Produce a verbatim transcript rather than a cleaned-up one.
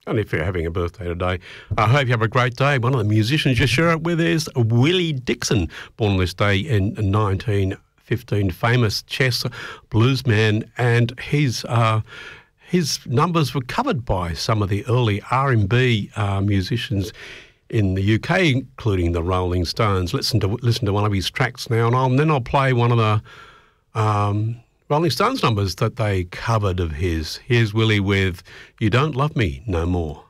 only if you're having a birthday today. I hope you have a great day. One of the musicians you share it with is Willie Dixon, born on this day in nineteen fifteen, famous chess bluesman, and his uh, his numbers were covered by some of the early R and B uh, musicians in the U K, including the Rolling Stones. Listen to listen to one of his tracks now, and, I'll, and then I'll play one of the um, Rolling Stones numbers that they covered of his. Here's Willie with "You Don't Love Me No More."